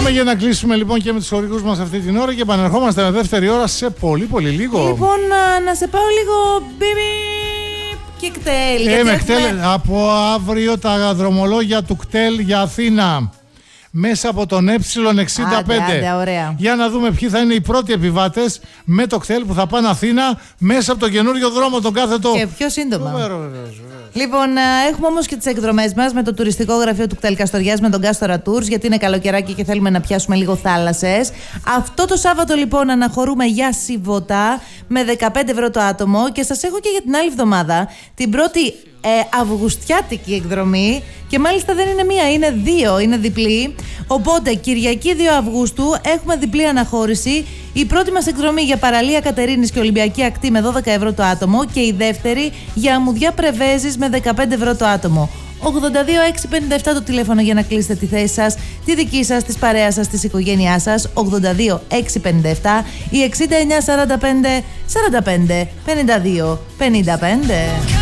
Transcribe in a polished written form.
Πάμε για να κλείσουμε λοιπόν και με τους χορηγούς μας αυτή την ώρα και επανερχόμαστε με δεύτερη ώρα σε πολύ πολύ λίγο. Λοιπόν, να σε πάω λίγο και κτέλ. Με κτέλ, από αύριο τα δρομολόγια του κτέλ για Αθήνα. Μέσα από τον Ε65. Άντε, ωραία. Για να δούμε ποιοι θα είναι οι πρώτοι επιβάτες με το κτέλ που θα πάνε Αθήνα μέσα από τον καινούριο δρόμο, τον κάθετο. Και πιο σύντομα. Λοιπόν, έχουμε όμως και τις εκδρομές μας με το τουριστικό γραφείο του κτέλ Καστοριάς, με τον Κάστορα Tours, γιατί είναι καλοκαιράκι και θέλουμε να πιάσουμε λίγο θάλασσες. Αυτό το Σάββατο λοιπόν αναχωρούμε για Σιβωτά με 15 ευρώ το άτομο και σας έχω και για την άλλη εβδομάδα την πρώτη αυγουστιάτικη εκδρομή και μάλιστα δεν είναι μία, είναι δύο, είναι διπλή. Οπότε Κυριακή 2 Αυγούστου έχουμε διπλή αναχώρηση. Η πρώτη μας εκδρομή για παραλία Κατερίνης και Ολυμπιακή Ακτή με 12 ευρώ το άτομο και η δεύτερη για αμμουδιά Πρεβέζης με 15 ευρώ το άτομο. 82-657 το τηλέφωνο για να κλείσετε τη θέση σας, τη δική σας, της παρέας σας, της οικογένειάς σας. 82-657 ή 69-45-45-52-55.